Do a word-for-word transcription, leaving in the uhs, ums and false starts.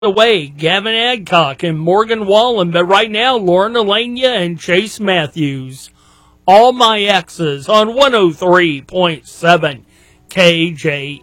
Away, Gavin Adcock and Morgan Wallen, but right now, Lauren Elenia and Chase Matthews. All My Exes on one oh three point seven K J